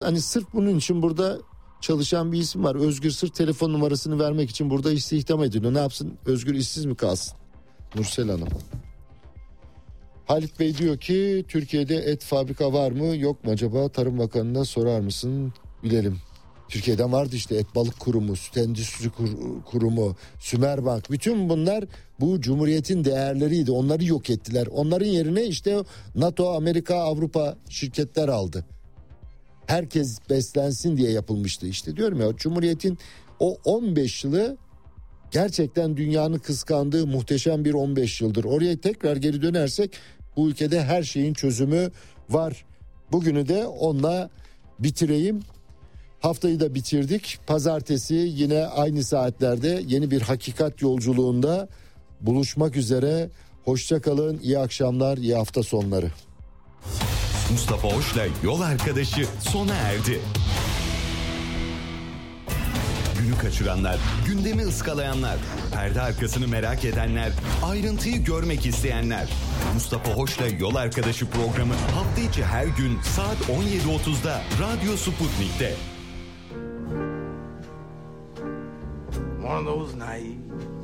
hani sırf bunun için burada çalışan bir isim var. Özgür sırf telefon numarasını vermek için burada istihdam ediliyor. Ne yapsın? Özgür işsiz mi kalsın? Nursel Hanım. Halit Bey diyor ki Türkiye'de et fabrika var mı yok mu acaba, Tarım Bakanı'na sorar mısın, bilelim. Türkiye'den vardı işte Et Balık Kurumu, Süt Endüstri Kurumu, Sümerbank, bütün bunlar bu Cumhuriyet'in değerleriydi, onları yok ettiler. Onların yerine işte NATO, Amerika, Avrupa şirketler aldı. Herkes beslensin diye yapılmıştı işte, diyorum ya, Cumhuriyet'in o 15 yılı gerçekten dünyanın kıskandığı muhteşem bir 15 yıldır. Oraya tekrar geri dönersek bu ülkede her şeyin çözümü var. Bugünü de onunla bitireyim. Haftayı da bitirdik. Pazartesi yine aynı saatlerde yeni bir hakikat yolculuğunda buluşmak üzere. Hoşça kalın, iyi akşamlar, iyi hafta sonları. Mustafa Hoş'la Yol Arkadaşı sona erdi. Günü kaçıranlar, gündemi ıskalayanlar, perde arkasını merak edenler, ayrıntıyı görmek isteyenler. Mustafa Hoş'la Yol Arkadaşı programı hafta içi her gün saat 17.30'da Radyo Sputnik'te. One of those naive